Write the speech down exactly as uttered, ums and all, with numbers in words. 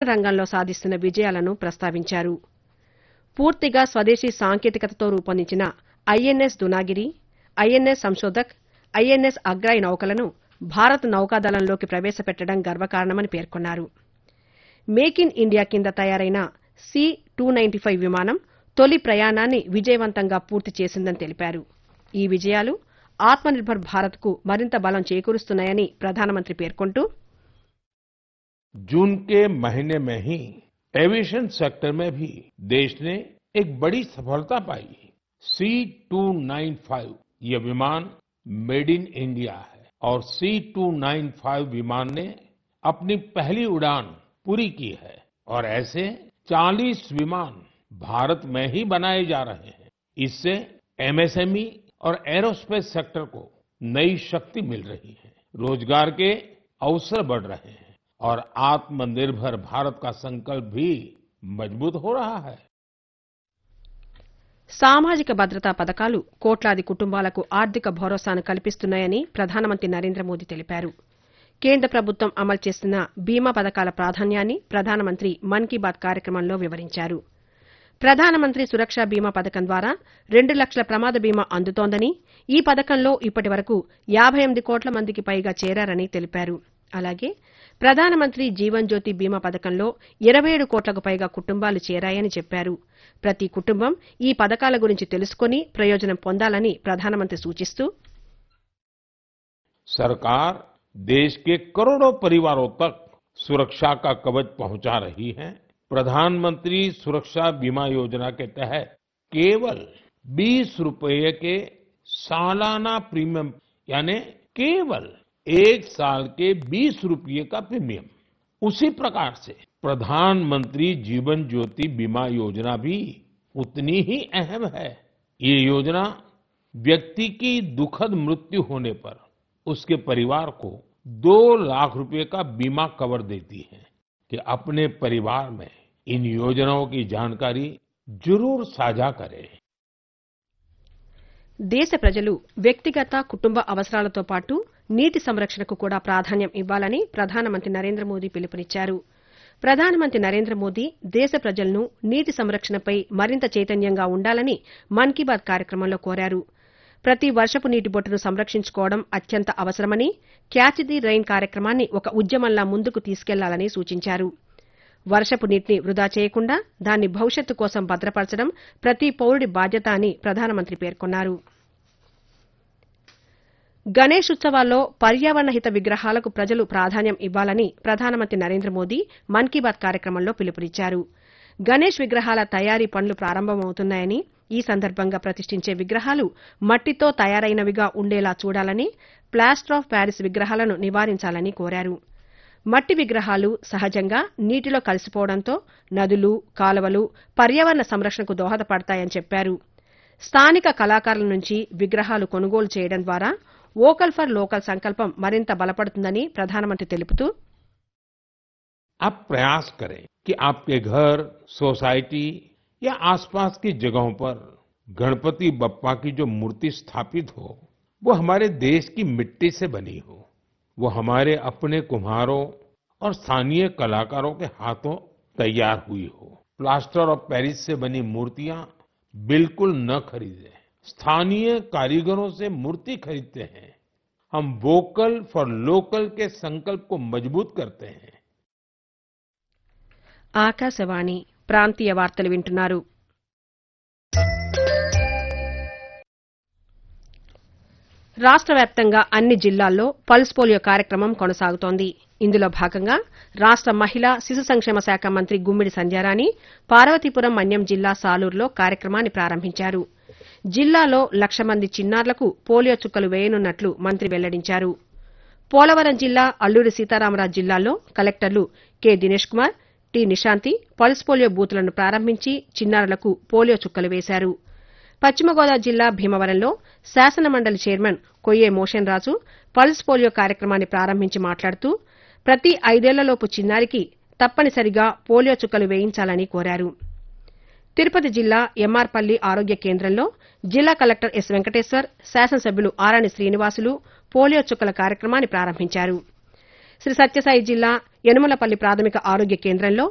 రంగంలో సాధిస్తున్న విజయాలను ప్రస్తావించారు. పూర్తిగా స్వదేశీ సాంకేతికతతో రూపొందించిన ఐఎన్ఎస్ దునాగిరి, ఐఎన్ఎస్ సంశోధక్, ఐఎన్ఎస్ అగ్రాయ్ నౌకలను భారత నౌకాదళంలోకి ప్రవేశపెట్టడం గర్వకారణమని పేర్కొన్నారు. మేక్ ఇన్ ఇండియా కింద తయారైన సి టూ నైన్టీ ఫైవ్ విమానం తొలి ప్రయాణాన్ని విజయవంతంగా పూర్తి చేసిందని తెలిపారు. ఈ విజయాలు ఆత్మనిర్భర్ భారత్కు మరింత బలం చేకూరుస్తున్నాయని ప్రధానమంత్రి పేర్కొంటూ जून के महीने में ही एविएशन सेक्टर में भी देश ने एक बड़ी सफलता पाई। सी टू नाइन फाइव ये विमान मेड इन इंडिया है और सी टू नाइन फाइव विमान ने अपनी पहली उड़ान पूरी की है और ऐसे चालीस विमान भारत में ही बनाए जा रहे हैं। इससे एमएसएमई और एरोस्पेस सेक्टर को नई शक्ति मिल रही है, रोजगार के अवसर बढ़ रहे हैं और आत्मनिर्भर भारत का संकल्प भी मजबूत हो रहा है. సామాజిక భద్రతా పథకాలు కోట్లాది కుటుంబాలకు ఆర్థిక భరోసాను కల్పిస్తున్నాయని ప్రధానమంత్రి నరేంద్ర మోదీ తెలిపారు. కేంద్ర ప్రభుత్వం అమలు చేస్తున్న బీమా పథకాల ప్రాధాన్యాన్ని ప్రధానమంత్రి మన్ కీ బాత్ కార్యక్రమంలో వివరించారు. ప్రధానమంత్రి సురక్ష బీమా పథకం ద్వారా రెండు లక్షల ప్రమాద బీమా అందుతోందని, ఈ పథకంలో ఇప్పటి వరకు యాబై ఎనిమిది కోట్ల మందికి పైగా చేరారని తెలిపారు. అలాగే ప్రధానమంత్రి జీవన్ జ్యోతి బీమా పథకంలో ఇరవై ఏడు కోట్లకు పైగా కుటుంబాలు చేరాయని చెప్పారు. ప్రతి కుటుంబం ఈ పథకాల గురించి తెలుసుకుని ప్రయోజనం పొందాలని ప్రధానమంత్రి సూచిస్తూ सरकार देश के करोड़ों परिवारों तक सुरक्षा का कवच पहुंचा रही है. प्रधानमंत्री सुरक्षा बीमा योजना के तहत केवल बीस रुपये के सालाना प्रीमियम यानी केवल एक साल के बीस रुपये का प्रीमियम, उसी प्रकार से प्रधानमंत्री जीवन ज्योति बीमा योजना भी उतनी ही अहम है. ये योजना व्यक्ति की दुखद मृत्यु होने पर उसके परिवार को दो लाख रुपए का बीमा कवर देती है कि अपने परिवार में इन योजनाओं की जानकारी जरूर साझा करें. దేశ ప్రజలు వ్యక్తిగత కుటుంబ అవసరాలతో పాటు నీటి సంరక్షణకు కూడా ప్రాధాన్యం ఇవ్వాలని ప్రధానమంత్రి నరేంద్ర మోదీ పిలుపునిచ్చారు. ప్రధానమంత్రి నరేంద్ర మోదీ దేశ ప్రజలను నీటి సంరక్షణపై మరింత చైతన్యంగా ఉండాలని మన్ కీ బాత్ కార్యక్రమంలో కోరారు. ప్రతి వర్షపు నీటి బొట్టును సంరక్షించుకోవడం అత్యంత అవసరమని, క్యాచ్ ది రైన్ కార్యక్రమాన్ని ఒక ఉద్యమంలా ముందుకు తీసుకెళ్లాలని సూచించారు. వర్షపు నీటిని వృధా చేయకుండా దాన్ని భవిష్యత్తు కోసం భద్రపరచడం ప్రతి పౌరుడి బాధ్యత అని ప్రధానమంత్రి పేర్కొన్నారు. గణేష్ ఉత్సవాల్లో పర్యావరణ హిత విగ్రహాలకు ప్రజలు ప్రాధాన్యం ఇవ్వాలని ప్రధానమంత్రి నరేంద్ర మోదీ మన్ కీ బాత్ కార్యక్రమంలో పిలుపునిచ్చారు. గణేష్ విగ్రహాల తయారీ పనులు ప్రారంభమవుతున్నాయని, ఈ సందర్భంగా ప్రతిష్ఠించే విగ్రహాలు మట్టితో తయారైనవిగా ఉండేలా చూడాలని, ప్లాస్టర్ ఆఫ్ ప్యారిస్ విగ్రహాలను నివారించాలని కోరారు. మట్టి విగ్రహాలు సహజంగా నీటిలో కలిసిపోవడంతో నదులు, కాలువలు పర్యావరణ సంరక్షణకు దోహదపడతాయని చెప్పారు. స్థానిక కళాకారుల నుంచి విగ్రహాలు కొనుగోలు చేయడం ద్వారా వోకల్ ఫర్ లోకల్ సంకల్పం మరింత బలపడుతుందని ప్రధానమంత్రి తెలుపుతూ आप प्रयास करें कि आपके घर, सोसाइटी या आसपास की जगहों पर गणपति बप्पा की जो मूर्ति स्थापित हो वो हमारे देश की मिट्टी से बनी हो, वो हमारे अपने कुम्हारों और स्थानीय कलाकारों के हाथों तैयार हुई हो. प्लास्टर ऑफ पेरिस से बनी मूर्तियां बिल्कुल न खरीदें. स्थानीय कारीगरों से मूर्ति खरीदते हैं. हम वोकल फॉर लोकल के संकल्प को मजबूत करते हैं. ఆకాశవాణి ప్రాంతీయ వార్తలు వింటున్నారు. రాష్ట్ర వ్యాప్తంగా అన్ని జిల్లాల్లో పల్స్ పోలియో కార్యక్రమం కొనసాగుతోంది. ఇందులో భాగంగా రాష్ట్ర మహిళా శిశు సంక్షేమ శాఖ మంత్రి గుమ్మిడి సంధ్యారాణి పార్వతీపురం మన్యం జిల్లా సాలూరులో కార్యక్రమాన్ని ప్రారంభించారు. జిల్లాలో లక్ష మంది చిన్నారులకు పోలియో చుక్కలు వేయనున్నట్లు మంత్రి వెల్లడించారు. పోలవరం జిల్లా అల్లూరి సీతారామరాజు జిల్లాలో కలెక్టర్లు K Dinesh Kumar, T Nishanthi pulse polio బూతులను ప్రారంభించి చిన్నారులకు పోలియో చుక్కలు వేశారు. పశ్చిమ గోదావరి జిల్లా భీమవరంలో శాసన మండలి చైర్మన్ కొయ్యే మోషన్ రాజు పల్స్ పోలియో కార్యక్రమాన్ని ప్రారంభించి మాట్లాడుతూ ప్రతి ఐదేళ్లలోపు చిన్నారికి తప్పనిసరిగా పోలియో చుక్కలు వేయించాలని కోరారు. తిరుపతి జిల్లా ఎంఆర్పల్లి ఆరోగ్య కేంద్రంలో జిల్లా కలెక్టర్ ఎస్ వెంకటేశ్వర్, శాసనసభ్యులు ఆరణి శ్రీనివాసులు పోలియో చుక్కల కార్యక్రమాన్ని ప్రారంభించారు. శ్రీ సత్యసాయి జిల్లా యనుమలపల్లి ప్రాథమిక ఆరోగ్య కేంద్రంలో